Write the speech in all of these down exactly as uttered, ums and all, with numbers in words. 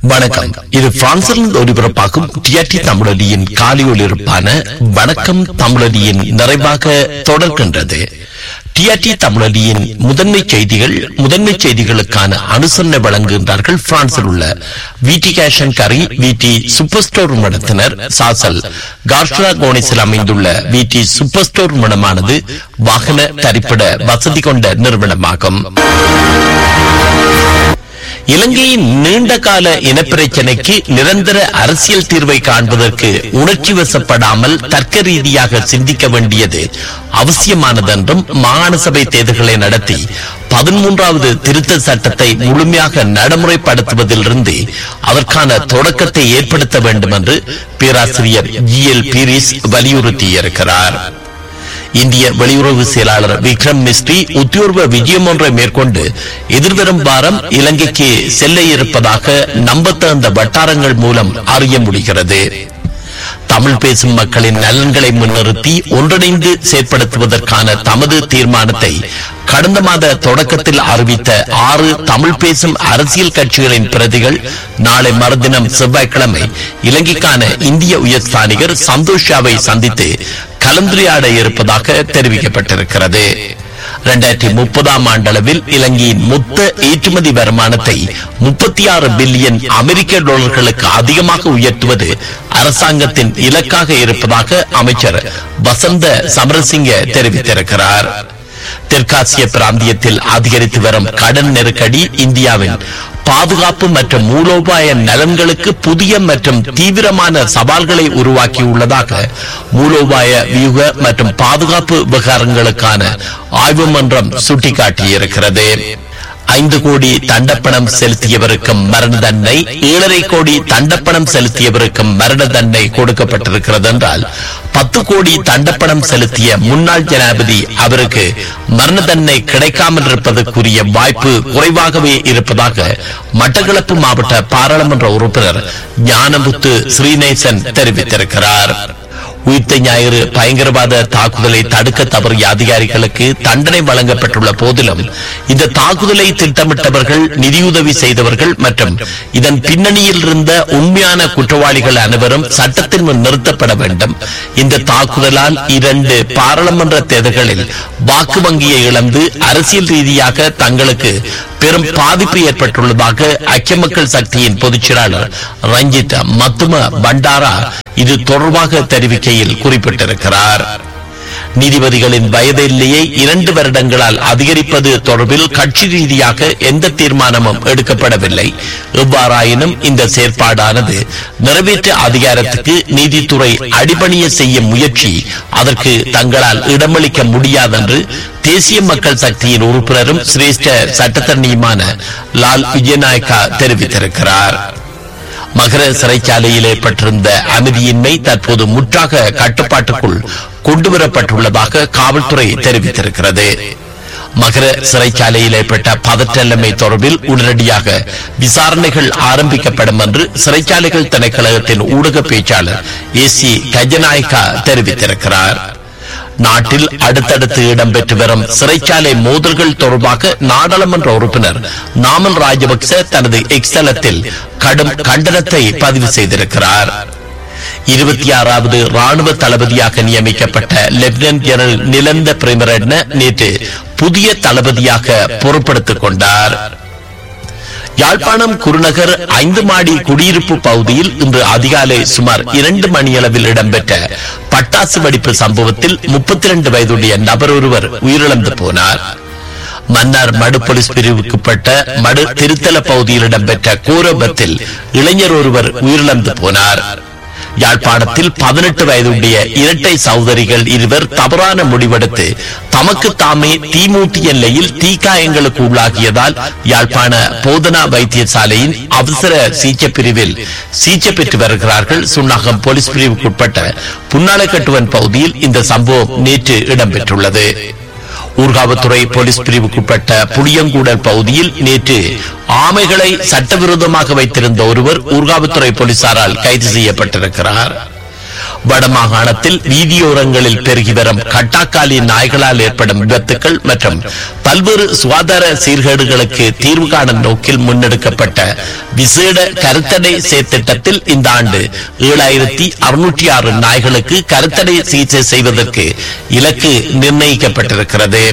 வணக்கம். இது பிரான்சிலிருந்து ஒலிபரப்பாகும் டிஆர்டி தமிழொலியின் காலை ஒலிபரப்பான வணக்கம் தமிழொலியின் நிறைவாக தொடர்கின்றது. டிஆர்டி தமிழொலியின் முதன்மை செய்திகள் முதன்மை செய்திகளுக்கான அனுசரணை வழங்குகின்றார்கள் பிரான்சில் உள்ள விடி கேஷன் கரி விடி சூப்பர் ஸ்டோர் நடத்தினர். சாசல் கார்ஷா கோனிஸில் அமைந்துள்ள விடி சூப்பர் ஸ்டோர் நிறுவனமானது வாகன தரிப்பிட வசதி கொண்ட நிறுவனமாகும். இலங்கையின் நீண்டகால இனப்பிரச்சினைக்கு நிரந்தர அரசியல் தீர்வை காண்பதற்கு உணர்ச்சி வசப்படாமல் தர்க்க ரீதியாக சிந்திக்க வேண்டியது அவசியமானதென்றும் மாகாண சபை தேர்தல்களை நடத்தி பதிமூன்றாவது திருத்த சட்டத்தை முழுமையாக நடைமுறைப்படுத்துவதிலிருந்து அதற்கான தொடக்கத்தை ஏற்படுத்த வேண்டும் என்று பேராசிரியர் ஜி எல் பீரிஸ் வலியுறுத்தியிருக்கிறார். இந்திய வெளியுறவு செயலாளர் விக்ரம் மிஸ்ரி உத்தியோர்வ விஜயம் ஒன்றை மேற்கொண்டு எதிர்வரும் வாரம் இலங்கைக்கு செல்ல இருப்பதாக நம்பத்தகுந்த வட்டாரங்கள் மூலம் அறிய முடிகிறது. தமிழ் பேசும் மக்களின் நலன்களை முன்னிறுத்தி ஒன்றிணைந்து செயற்படுத்துவதற்கான தமது தீர்மானத்தை கடந்த மாத தொடக்கத்தில் அறிவித்த ஆறு தமிழ் பேசும் அரசியல் கட்சிகளின் பிரதிகள் நாளை மறுதினம் செவ்வாய்க்கிழமை இலங்கைக்கான இந்திய உயர்ஸ்தானிகர் சந்தோஷாவை சந்தித்து கலந்துரையாட இருப்பதாக தெரிவிக்கப்பட்டிருக்கிறது. இரண்டாயிரத்தி முப்பதாம் ஆண்டளவில் இலங்கையின் மொத்த ஏற்றுமதி வருமானத்தை முப்பத்தி ஆறு பில்லியன் அமெரிக்க டாலர்களுக்கு அதிகமாக உயர்த்துவது அரசாங்கத்தின் இலக்காக இருப்பதாக அமைச்சர் வசந்த சமரசிங்க தெரிவித்திருக்கிறார். தெற்காசிய பிராந்தியத்தில் அதிகரித்து வரும் கடன் நெருக்கடி இந்தியாவின் பாதுகாப்பு மற்றும் மூலோபாய நலன்களுக்கு புதிய மற்றும் தீவிரமான சவால்களை உருவாக்கியுள்ளதாக மூலோபாய வியூக மற்றும் பாதுகாப்பு விவகாரங்களுக்கான ஆய்வு மன்றம் சுட்டிக்காட்டியிருக்கிறது. ஐந்து கோடி தண்டப்பணம் செலுத்தியவருக்கும் மரண தண்டனை, ஏழரை கோடி தண்டப்பணம் செலுத்தியவருக்கும் மரண தண்டனை கொடுக்கப்பட்டிருக்கிறது என்றால் பத்து கோடி தண்டப்பணம் செலுத்திய முன்னாள் ஜனாதிபதி அவருக்கு மரண தண்டனை கிடைக்காமல் இருப்பதற்குரிய வாய்ப்பு குறைவாகவே இருப்பதாக மட்டக்களப்பு மாவட்ட பாராளுமன்ற உறுப்பினர் ஞானமுத்து ஸ்ரீநேசன் தெரிவித்திருக்கிறார். உயிர்த்த ஞாயிறு பயங்கரவாத தாக்குதலை தடுக்க தவறிய அதிகாரிகளுக்கு தண்டனை வழங்கப்பட்டுள்ள போதிலும் இந்த தாக்குதலை திட்டமிட்டவர்கள், நிதியுதவி செய்தவர்கள் மற்றும் இதன் பின்னணியில் இருந்த உண்மையான குற்றவாளிகள் அனைவரும் சட்டத்தின் முன் நிறுத்தப்பட வேண்டும். இந்த தாக்குதலால் இரண்டு பாராளுமன்ற தேர்தல்களில் வாக்கு வங்கியை இழந்து அரசியல் ரீதியாக தங்களுக்கு பெரும் பாதிப்பு ஏற்பட்டுள்ளதாக ஐக்கிய மக்கள் சக்தியின் பொதுச் செயலாளர் ரஞ்சித் மத்தும பண்டாரா இது தொடர்பாக தெரிவிக்கையில் குறிப்பிட்டிருக்கிறார். நீதிபதிகளின் வயது எல்லையை இரண்டு வருடங்களால் அதிகரிப்பது தொடர்பில் கட்சி ரீதியாக எந்த தீர்மானமும் எடுக்கப்படவில்லை. எவ்வாறாயினும் இந்த செயற்பாடானது நிறைவேற்ற அதிகாரத்துக்கு நீதித்துறை அடிபணிய செய்யும் முயற்சி அதற்கு தங்களால் இடமளிக்க முடியாதென்று தேசிய மக்கள் சக்தியின் உறுப்பினரும் சிரேஷ்ட சட்டத்தரணியுமான லால் விஜயநாயக்கா தெரிவித்திருக்கிறார். மகர சிறைச்சாலையில் ஏற்பட்டிருந்த அமைதியின்மை தற்போது முற்றாக கட்டுப்பாட்டுக்குள் கொண்டுவரப்பட்டுள்ளதாக காவல்துறை தெரிவித்திருக்கிறது. மகர சிறைச்சாலையில் ஏற்பட்ட பதற்றநிலைமை தொடர்பில் உடனடியாக விசாரணைகள் ஆரம்பிக்கப்படும் என்று சிறைச்சாலைகள் திணைக்களத்தின் ஊடக பேச்சாளர் ஏ சி கஜநாயக்கா தெரிவித்திருக்கிறார். நாட்டில் அடுத்தடுத்து இடம்பெற்று வரும் சிறைச்சாலை மோதல்கள் தொடர்பாக நாடாளுமன்ற உறுப்பினர் நாமல் ராஜபக்ச தனது எக்ஸ் தளத்தில் கடும் கண்டனத்தை பதிவு செய்திருக்கிறார். இருபத்தி ஆறாவது ராணுவ தளபதியாக நியமிக்கப்பட்ட லெப்டினன்ட் ஜெனரல் நிலந்த பிரேமரட்ன நேற்று புதிய தளபதியாக பொறுப்பெடுத்துக் கொண்டார். யாழ்ப்பாணம் குருநகர் ஐந்து மாடி குடியிருப்பு பகுதியில் இன்று அதிகாலை சுமார் இரண்டு மணியளவில் இடம்பெற்ற பட்டாசு வெடிப்பு சம்பவத்தில் முப்பத்தி இரண்டு வயதுடைய நபர் ஒருவர் உயிரிழந்து போனார். மன்னார் மடு போலீஸ் பிரிவுக்குட்பட்ட மடு திருத்தல பகுதியில் இடம்பெற்ற கோரபத்தில் இளைஞர் ஒருவர் உயிரிழந்து போனார். யாழ்ப்பாணத்தில் பதினெட்டு வயதுடைய இரட்டை சகோதரிகள் இருவர் தவறான முடிவெடுத்து தமக்கு தாமே தீமூட்டிய நிலையில் தீக்காயங்களுக்கு உள்ளாகியதால் யாழ்ப்பாண போதனா வைத்தியசாலையின் அவசர சிகிச்சை பிரிவில் சிகிச்சை பெற்று வருகிறார்கள். சுன்னாகம் போலீஸ் பிரிவுக்குட்பட்ட புன்னாலக்கட்டுவன் பகுதியில் இந்த சம்பவம் நேற்று இடம்பெற்றுள்ளது. ஊர்காவத்துறை போலீஸ் பிரிவுக்குட்பட்ட புளியங்கூடல் பகுதியில் நேற்று ஆமைகளை சட்டவிரோதமாக வைத்திருந்த ஒருவர் ஊர்காவத்துறை போலீசாரால் கைது செய்யப்பட்டிருக்கிறார். வடமாகாணத்தில் வீதியோரங்களில் பெருகி வரும் கட்டாக்காலி நாய்களால் ஏற்படும் விபத்துக்கள் மற்றும் பல்வேறு சுகாதார சீர்கேடுகளுக்கு தீர்வு காணும் நோக்கில் முன்னெடுக்கப்பட்ட விசேட கருத்தடை செயற்திட்டத்தில் இந்த ஆண்டு ஏழாயிரத்தி அறுநூற்றி ஆறு நாய்களுக்கு கருத்தடை சிகிச்சை செய்வதற்கு இலக்கு நிர்ணயிக்கப்பட்டிருக்கிறது.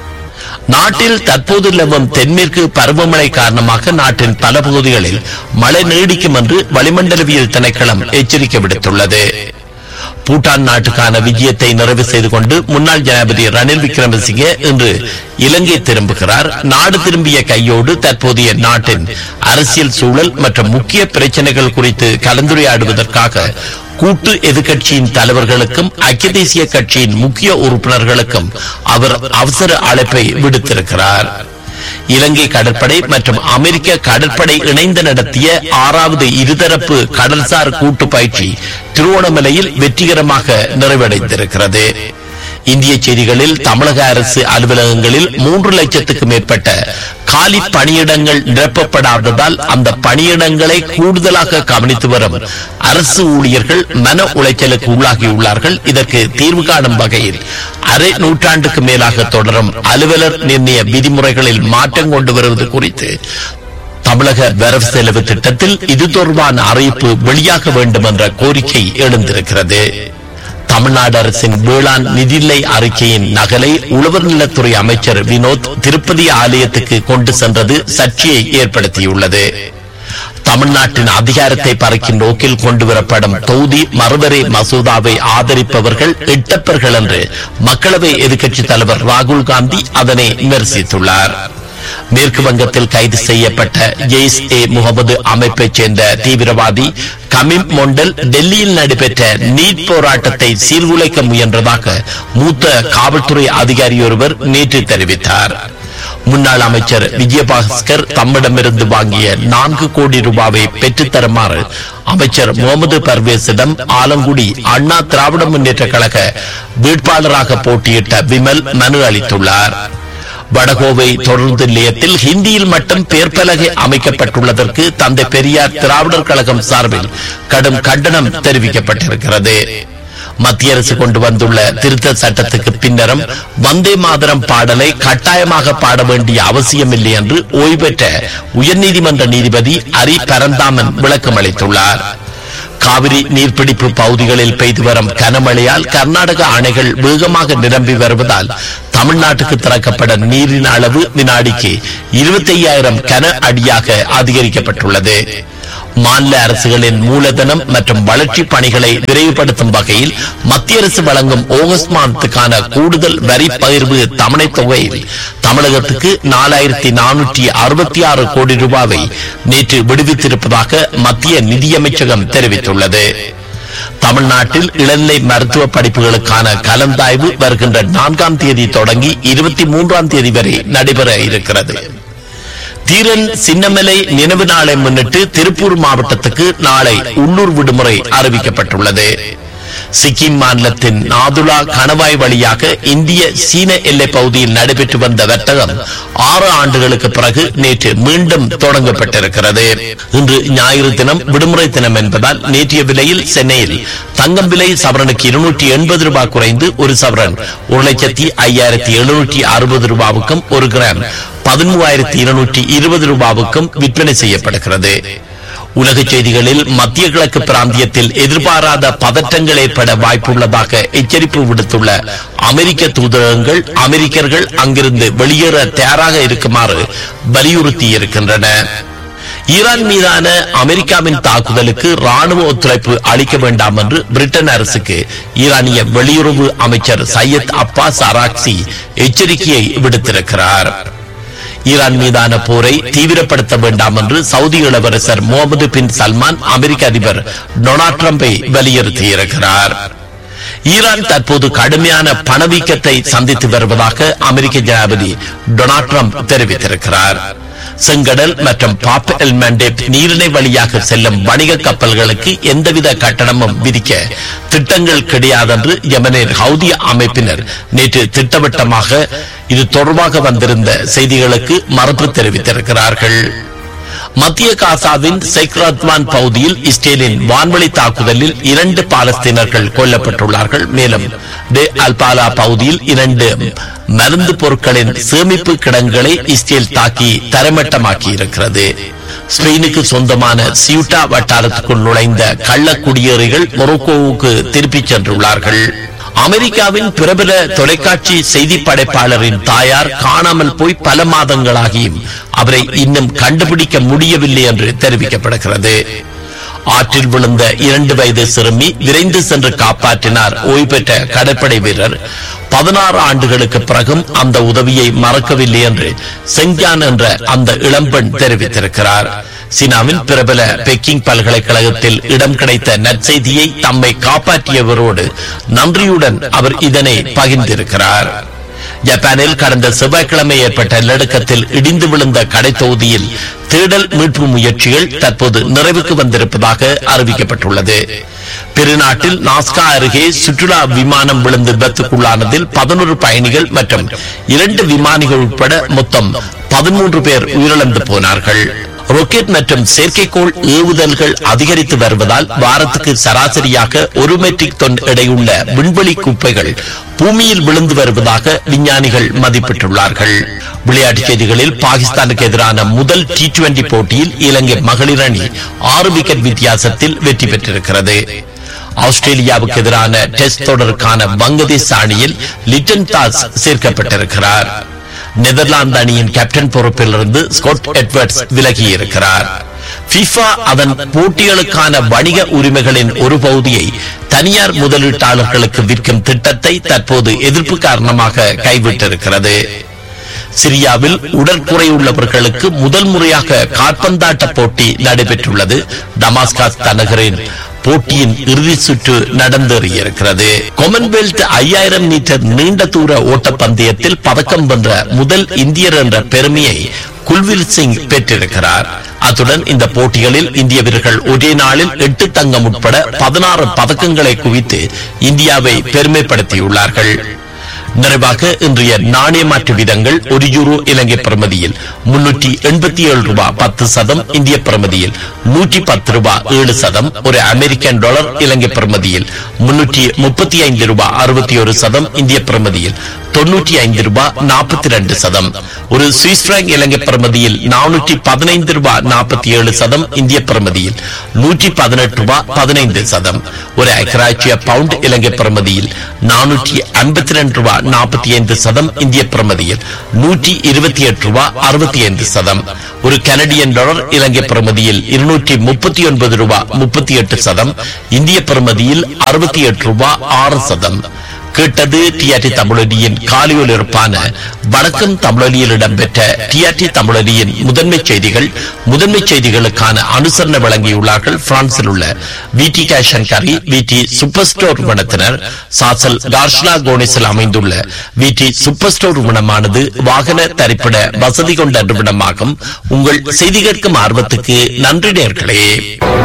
நாட்டில் தற்போது நிலவும் தென்மேற்கு பருவமழை காரணமாக நாட்டின் பல பகுதிகளில் மழை நீடிக்கும் என்று வளிமண்டலவியல் திணைக்களம் எச்சரிக்கை விடுத்துள்ளது. பூட்டான் நாட்டுக்கான விஜயத்தை நிறைவு செய்து கொண்டு முன்னாள் ஜனாதிபதி ரணில் விக்ரமசிங்கே இன்று இலங்கை திரும்புகிறார். நாடு திரும்பிய கையோடு தற்போதைய நாட்டின் அரசியல் சூழல் மற்றும் முக்கிய பிரச்சனைகள் குறித்து கலந்துரையாடுவதற்காக கூட்டு எதிர்க்கட்சியின் தலைவர்களுக்கும் ஐக்கிய தேசிய கட்சியின் முக்கிய உறுப்பினர்களுக்கும் அவர் அவசர அழைப்பை விடுத்திருக்கிறார். இலங்கை கடற்படை மற்றும் அமெரிக்க கடற்படை இணைந்து நடத்திய ஆறாவது இருதரப்பு கடல்சார் கூட்டு பயிற்சி திருவோணமலையில் வெற்றிகரமாக நிறைவடைந்திருக்கிறது. இந்திய செய்திகளில் தமிழக அரசு அலுவலகங்களில் மூன்று லட்சத்துக்கு மேற்பட்ட காலி பணியிடங்கள் நிரப்பப்படாததால் அந்த பணியிடங்களை கூடுதலாக கவனித்து வரும் அரசு ஊழியர்கள் மன உளைச்சலுக்கு உள்ளாகியுள்ளார்கள். இதற்கு தீர்வு காணும் வகையில் அரை நூற்றாண்டுக்கு மேலாக தொடரும் அலுவலர் நிர்ணய விதிமுறைகளில் மாற்றம் கொண்டு வருவது குறித்து தமிழக வரவு செலவு திட்டத்தில் இது தொடர்பான அறிவிப்பு வெளியாக வேண்டும் என்ற கோரிக்கை எழுந்திருக்கிறது. தமிழ்நாடு அரசின் வேளாண் நிதிநிலை அறிக்கையின் நகலை உழவர் நலத்துறை அமைச்சர் வினோத் திருப்பதி ஆலயத்துக்கு கொண்டு சென்றது சர்ச்சையை ஏற்படுத்தியுள்ளது. தமிழ்நாட்டின் அதிகாரத்தை பறிக்கும் நோக்கில் கொண்டுவரப்படும் தொகுதி மறுவரை மசோதாவை ஆதரிப்பவர்கள் எட்டப்பர்கள் என்று மக்களவை எதிர்க்கட்சித் தலைவர் ராகுல் காந்தி அதனை விமர்சித்துள்ளார். மேற்கு வங்கத்தில் கைது செய்யப்பட்ட ஜெய்ஸ் ஏ முகமது அமைப்பைச் சேர்ந்த தீவிரவாதி கமீம் மொண்டல் டெல்லியில் நடைபெற்ற நீட் போராட்டத்தை சீர்குலைக்க முயன்றதாக மூத்த காவல்துறை அதிகாரி ஒருவர் நேற்று தெரிவித்தார். முன்னாள் அமைச்சர் விஜயபாஸ்கர் தம்மிடமிருந்து வாங்கிய நான்கு கோடி ரூபாவை பெற்றுத் தருமாறு அமைச்சர் முகமது பர்வேஸிடம் ஆலங்குடி அண்ணா திராவிட முன்னேற்ற கழக வேட்பாளராக போட்டியிட்ட விமல் மனு அளித்துள்ளார். வடகோவை தொடர்ந்து நிலையத்தில் ஹிந்தியில் மட்டும் பெயர் பலகை அமைக்கப்பட்டுள்ளதற்கு தந்தை பெரியார் திராவிடர் கழகம் சார்பில் கடும் கண்டனம் தெரிவிக்கப்பட்டிருக்கிறது. மத்திய அரசு கொண்டு வந்துள்ள திருத்த சட்டத்துக்கு பின்னரும் வந்தே மாதரம் பாடலை கட்டாயமாக பாட வேண்டிய அவசியமில்லை என்று ஓய்வு பெற்ற உயர்நீதிமன்ற நீதிபதி அரி பரந்தாமன் விளக்கம் அளித்துள்ளார். காவிரி நீர்பிடிப்பு பகுதிகளில் பெய்து வரும் கனமழையால் கர்நாடக அணைகள் வேகமாக நிரம்பி வருவதால் தமிழ்நாட்டுக்கு திறக்கப்பட நீரின் அளவு வினாடிக்கு இருபத்தி ஐயாயிரம் கன அடியாக அதிகரிக்கப்பட்டுள்ளது. மாநில அரசுகளின் மூலதனம் மற்றும் வளர்ச்சி பணிகளை விரைவுபடுத்தும் வகையில் மத்திய அரசு வழங்கும் ஆகஸ்ட் மாதத்துக்கான கூடுதல் வரி பகிர்வு தவணை தொகையில் தமிழகத்துக்கு நாலாயிரத்தி நானூற்றி அறுபத்தி ஆறு கோடி ரூபாவை நேற்று விடுவித்திருப்பதாக மத்திய நிதியமைச்சகம் தெரிவித்துள்ளது. தமிழ்நாட்டில் இளநிலை மருத்துவ படிப்புகளுக்கான கலந்தாய்வு வருகின்ற நான்காம் தேதி தொடங்கி இருபத்தி மூன்றாம் தேதி வரை நடைபெற இருக்கிறது. தீரன் சின்னமலை நினைவு நாளை முன்னிட்டு திருப்பூர் மாவட்டத்துக்கு நாளை உள்ளூர் விடுமுறை அறிவிக்கப்பட்டுள்ளது. சிக்கிம் மாநிலத்தின் நாதுலா கணவாய் வழியாக இந்திய சீன எல்லை பகுதியில் நடைபெற்று வந்த வர்த்தகம் ஆறு ஆண்டுகளுக்கு பிறகு நேற்று மீண்டும் தொடங்கப்பட்டிருக்கிறது. இன்று ஞாயிறு தினம் விடுமுறை தினம் என்பதால் நேற்றைய விலையில் சென்னையில் தங்கம் விலை சவரனுக்கு இருநூற்றி எண்பது ரூபாய் குறைந்து ஒரு சவரன் ஒரு லட்சத்தி ஐயாயிரத்தி எழுநூற்றி அறுபது ரூபாவுக்கும் ஒரு கிராம் பதிமூவாயிரத்தி இருநூற்றி இருபது ரூபாவுக்கும் விற்பனை செய்யப்படுகிறது. உலக செய்திகளில் மத்திய கிழக்கு பிராந்தியத்தில் எதிர்பாராத பதற்றங்கள் ஏற்பட வாய்ப்புள்ளதாக எச்சரிப்பு விடுத்துள்ள அமெரிக்க தூதரகங்கள் அமெரிக்கர்கள் அங்கிருந்து வெளியேற தயாராக இருக்குமாறு வலியுறுத்தி இருக்கின்றன. ஈரான் மீதான அமெரிக்காவின் தாக்குதலுக்கு ராணுவ ஒத்துழைப்பு அளிக்க வேண்டாம் என்று பிரிட்டன் அரசுக்கு ஈரானிய வெளியுறவு அமைச்சர் சையத் அப்பாஸ் அராக்சி எச்சரிக்கையை விடுத்திருக்கிறார். ஈரான் மீதான போரை தீவிரப்படுத்த வேண்டாம் என்று சவுதி இளவரசர் முகமது பின் சல்மான் அமெரிக்க அதிபர் டொனால்ட் ட்ரம்பை வலியுறுத்தியிருக்கிறார். ஈரான் தற்போது கடுமையான பணவீக்கத்தை சந்தித்து வருவதாக அமெரிக்க ஜனாதிபதி டொனால்ட் ட்ரம்ப் தெரிவித்திருக்கிறார். செங்கடல் மற்றும் பாப் எல் மண்டேப் நீரிணை வழியாக செல்லும் வணிக கப்பல்களுக்கு எந்தவித கட்டணமும் விதிக்க திட்டங்கள் கிடையாது என்று யெமனின் ஹவுதி அமைப்பினர் நேற்று திட்டவட்டமாக இது தொடர்பாக வந்திருந்த செய்திகளுக்கு மறுப்பு தெரிவித்திருக்கிறார்கள். மத்திய காசாவின் சைக்ராத்வான் பகுதியில் இஸ்ரேலின் வான்வழி தாக்குதலில் இரண்டு பாலஸ்தீனர்கள் கொல்லப்பட்டுள்ளார்கள். மேலும் டே அல்பாலா பகுதியில் இரண்டு மருந்து பொருட்களின் சேமிப்பு கிடங்குகளை இஸ்ரேல் தாக்கி தரைமட்டமாக்கி இருக்கிறது. ஸ்பெயினுக்கு சொந்தமான சியூட்டா வட்டாரத்துக்குள் நுழைந்த கள்ள குடியேறிகள் மொரோக்கோவுக்கு திருப்பிச் சென்றுள்ளார்கள். அமெரிக்காவின் பிரபல தொலைக்காட்சி செய்தி படைப்பாளரின் தாயார் காணாமல் போய் பல மாதங்களாகியும் அவரை இன்னும் கண்டுபிடிக்க முடியவில்லை என்று தெரிவிக்கப்படுகிறது. ஆற்றில் விழுந்த இரண்டு வயது சிறுமி விரைந்து சென்று காப்பாற்றினார் ஓய்வு பெற்ற கடற்படை வீரர். பதினாறு ஆண்டுகளுக்கு பிறகும் அந்த உதவியை மறக்கவில்லை என்று செங்யான் என்ற அந்த இளம்பெண் தெரிவித்திருக்கிறார். சீனாவின் பிரபல பெக்கிங் பல்கலைக்கழகத்தில் இடம் கிடைத்த நற்செய்தியை தம்மை காப்பாற்றியவரோடு நன்றியுடன் அவர் இதனை பகிர்ந்திருக்கிறார். ஜப்பானில் கடந்த செவ்வாய்க்கிழமை ஏற்பட்ட நிலநடுக்கத்தில் இடிந்து விழுந்த கடை தொகுதியில் தேடல் மீட்பு முயற்சிகள் தற்போது நிறைவுக்கு வந்திருப்பதாக அறிவிக்கப்பட்டுள்ளது. பெருநாட்டில் நாஸ்கா அருகே சுற்றுலா விமானம் விழுந்து விபத்துக்குள்ளானதில் பதினொரு பயணிகள் மற்றும் இரண்டு விமானிகள் உட்பட மொத்தம் பதிமூன்று பேர் உயிரிழந்து போனார்கள். ராக்கெட் மற்றும் செயற்கைக்கோள் ஏவுதல்கள் அதிகரித்து வருவதால் வாரத்துக்கு சராசரியாக ஒரு மெட்ரிக் டன் எடையுள்ள விண்வெளி குப்பைகள் பூமியில் விழுந்து வருவதாக விஞ்ஞானிகள் மதிப்பிட்டுள்ளார்கள். விளையாட்டுச் செய்திகளில் பாகிஸ்தானுக்கு எதிரான முதல் டி டுவெண்டி போட்டியில் இலங்கை மகளிர் அணி ஆறு விக்கெட் வித்தியாசத்தில் வெற்றி பெற்றிருக்கிறது. ஆஸ்திரேலியாவுக்கு எதிரான டெஸ்ட் தொடருக்கான வங்கதேச அணியில் லிட்டன் தாஸ் சேர்க்கப்பட்டிருக்கிறார். நெதர்லாந்து அணியின் கேப்டன் பொறுப்பிலிருந்து ஸ்காட் எட்வர்ட்ஸ் விலகி இருக்கிறார். FIFA அதன் போட்டிகளுக்கான வணிக உரிமைகளின் ஒரு பகுதியை தனியார் முதலீட்டாளர்களுக்கு விற்கும் திட்டத்தை தற்போது எதிர்ப்பு காரணமாக கைவிட்டிருக்கிறது. சிரியாவில் உடற்குறையுள்ளவர்களுக்கு முதல் முறையாக காற்பந்தாட்ட போட்டி நடைபெற்றுள்ளது. டமாஸ்கஸ் தலைநகரின் போட்டியின் இறுதி சுற்று நடந்தேறியிருக்கிறது. காமன்வெல்த் ஐயாயிரம் மீட்டர் நீண்ட தூர ஓட்டப்பந்தயத்தில் பதக்கம் வென்ற முதல் இந்தியர் என்ற பெருமையை குல்வீர் சிங் பெற்றிருக்கிறார். அத்துடன் இந்த போட்டிகளில் இந்திய வீரர்கள் ஒரே நாளில் எட்டு தங்கம் உட்பட பதினாறு பதக்கங்களை குவித்து இந்தியாவை பெருமைப்படுத்தியுள்ளார்கள். நிறைவாக இன்றைய நாணய மாற்று வீதங்கள்: ஒரு யூரோ இலங்கை பிரமதியில் முன்னூற்றி எண்பத்தி ஏழு ரூபாய் பத்து சதம், இந்திய பிரமதியில் நூற்றி பத்து ரூபாய் ஏழு சதம். ஒரு அமெரிக்கன் டாலர் இலங்கை பிரமதியில் முன்னூற்றி முப்பத்தி ஐந்து ரூபாய் அறுபத்தி ஒரு சதம், இந்திய பிரமதியில் தொன்னூற்றி ஐந்து ரூபாய் நாற்பத்தி இரண்டு சதம். ஒரு சுவிஸ் பிராங்க் இலங்கை பிரமதியில் நானூற்றி பதினைந்து ரூபாய் நாற்பத்தி ஏழு சதம், இந்திய பிரமதியில் நூற்றி பதினெட்டு ரூபாய் பதினைந்து சதம். ஒரு ஐக்கிய பவுண்ட் இலங்கை பிரமதியில் நானூற்றி ஐம்பத்தி இரண்டு ரூபாய் நாற்பத்தி ஐந்து சதம், இந்திய பிரமதியில் நூற்றி இருபத்தி எட்டு ரூபாய் அறுபத்தி ஐந்து சதம். ஒரு கனடியன் டாலர் இலங்கை பிரமதியில் இருநூற்றி முப்பத்தி ஒன்பது ரூபாய் முப்பத்தி எட்டு சதம், இந்திய பிரமதியில் அறுபத்தி எட்டு ரூபாய் ஆறு சதம். கேட்டது டிஆர்டி தமிழொலியின் காலியொலிருப்பான வணக்கம் தமிழொலியில் இடம்பெற்ற டிஆர்டி தமிழொலியின் முதன்மை செய்திகள். முதன்மை செய்திகளுக்கான அனுசரணை வழங்கியுள்ளார்கள் பிரான்சில் உள்ள விடி கேஷ் அண்ட் கரி, விடி சூப்பர் ஸ்டோர் நிறுவனத்தினர். சாசல் கார்ஷ்லா கோனிஸில் அமைந்துள்ள விடி சூப்பர் ஸ்டோர் நிறுவனமானது வாகன தரிப்பிட வசதி கொண்ட நிறுவனமாகும். உங்கள் செய்தி கேட்கும் ஆர்வத்துக்கு நன்றி நேயர்களே.